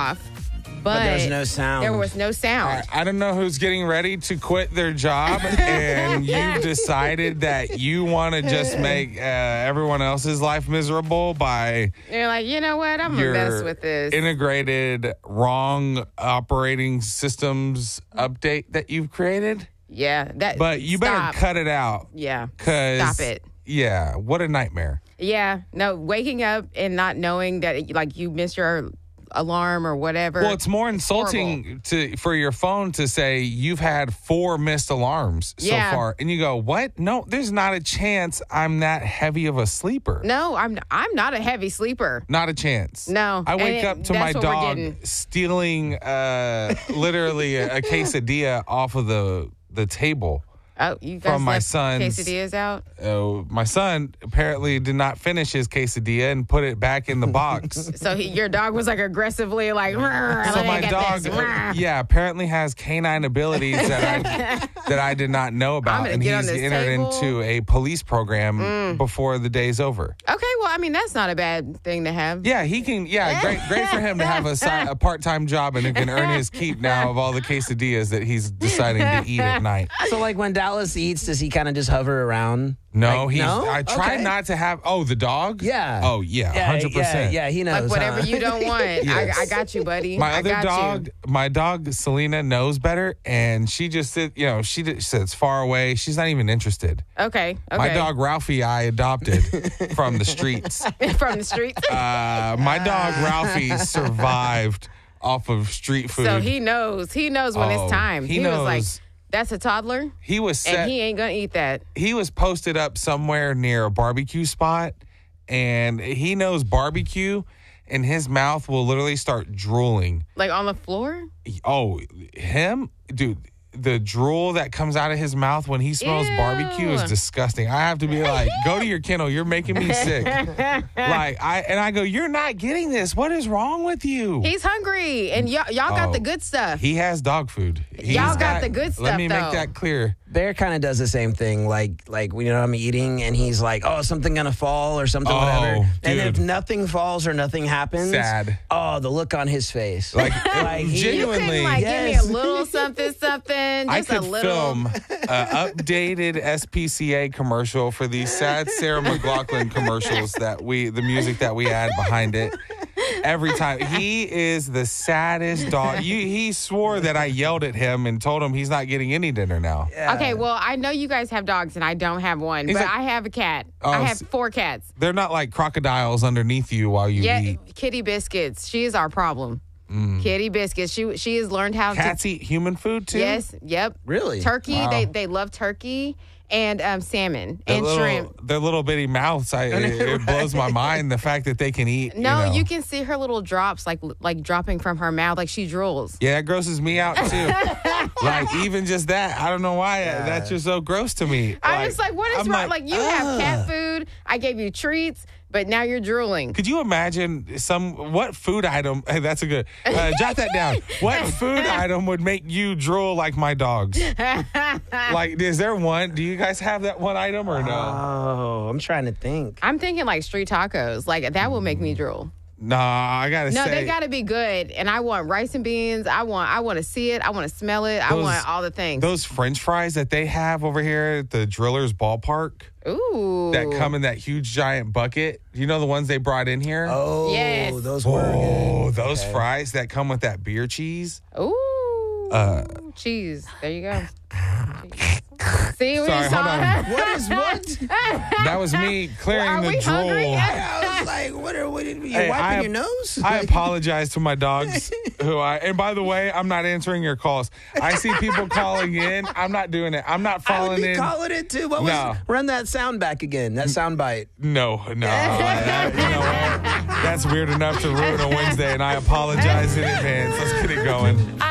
off. But there's no sound. There was no sound. I don't know who's getting ready to quit their job, and you've decided that you want to just make everyone else's life miserable by You're like, you know what? I'm your going to mess with this. integrated wrong operating systems update that you've created. Yeah. But you better cut it out. Yeah. 'Cause, Stop it. Yeah. What a nightmare. Yeah. No, waking up and not knowing that, like, you missed your alarm or whatever. Well, it's more insulting for your phone to say you've had 4 missed alarms so far, and you go, "What? No, there's not a chance I'm that heavy of a sleeper." No, I'm not a heavy sleeper. Not a chance. No. I wake up to my that's what we're dog getting. stealing literally a quesadilla off of the table. Oh, you guys From my left son's- quesadillas out? My son apparently did not finish his quesadilla and put it back in the box. So your dog was like aggressively like, So let my me get dog, this. apparently has canine abilities that I did not know I'm about, gonna and get on he's this entered table. into a police program before the day's over. Okay, well, I mean, that's not a bad thing to have. Yeah, he can. Yeah, great for him to have a part-time job and he can earn his keep now of all the quesadillas that he's deciding to eat at night. So, like, when Dallas eats, does he kind of just hover around? No, Like, no? I try Okay. not to have. Oh, the dog? Yeah. Oh, yeah, 100%. Yeah, he knows. Like whatever huh? you don't want. Yes. I got you, buddy. My I other got dog, you. my dog Selena knows better, and she just she sits far away. She's not even interested. Okay. My dog Ralphie, I adopted from the streets. From the streets. My dog Ralphie survived off of street food. So he knows. He knows when Oh, it's time. he was like, knows. that's a toddler, He was set. and he ain't gonna eat that. He was posted up somewhere near a barbecue spot, and he knows barbecue, and his mouth will literally start drooling. Like on the floor. Oh, him, dude. The drool that comes out of his mouth when he smells Ew. barbecue is disgusting. I have to be like, go to your kennel. You're making me sick. I go, you're not getting this. What is wrong with you? He's hungry, and y'all got the good stuff. He has dog food. Y'all got the good Let stuff, me though. make that clear. Bear kind of does the same thing. Like I'm eating, and he's like, "Oh, something gonna fall or something, Oh, whatever." And if dude. nothing falls or nothing happens, Sad. Oh, the look on his face. Like, he- You genuinely. couldn't like give me Yes. a little something, something, I just a could little. film an updated SPCA commercial for these sad Sarah McLachlan commercials the music that we add behind it. Every time. He is the saddest dog. He swore that I yelled at him and told him he's not getting any dinner now. Okay, well, I know you guys have dogs, and I don't have one, He's but like- I have a cat. Oh, I have 4 cats. They're not like crocodiles underneath you while you Yeah, eat. Kitty Biscuits. She is our problem. Kitty Biscuits. She has learned how Cats to. eat human food too? Yes. Yep. Really? Turkey. Wow. They love turkey and salmon Their and shrimp. Their little bitty mouths, it blows my mind the fact that they can eat. No, you you know. can see her little drops like dropping from her mouth, like she drools. Yeah, that grosses me out too. Like even just that, I don't know why that's just so gross to me. I'm just like, what is I'm wrong? Like you have cat food. I gave you treats, but now you're drooling. Could you imagine what food item? Hey, that's a good. Jot that down. What food item would make you drool like my dogs? Like, is there one? Do you guys have that one item or no? Oh, I'm trying to think. I'm thinking like street tacos. Like that will make me drool. Nah, I gotta No, say. they got to be good. And I want rice and beans. I want to see it. I want to smell it. I want all the things. Those French fries that they have over here at the Drillers Ballpark Ooh. that come in that huge giant bucket. You know the ones they brought in here? Oh, Yes. those were good. Oh, those fries that come with that beer cheese. Ooh. Cheese. There you go. See what Sorry, you hold saw? on. What is what? That was me clearing Are the we drool. hungry? I was like, what are you Hey, wiping your nose? I apologize to my dogs and by the way, I'm not answering your calls. I see people calling in. I'm not doing it. I'm not I would falling be in. calling it too. What No. was? Run that sound back again. That sound bite. No. You know what? That's weird enough to ruin a Wednesday, and I apologize in advance. Let's get it going.